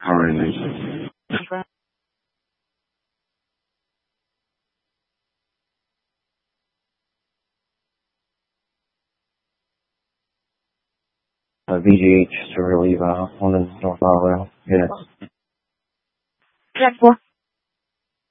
Alright. VGH to relieve on the northbound rail. Yeah. Jet 4.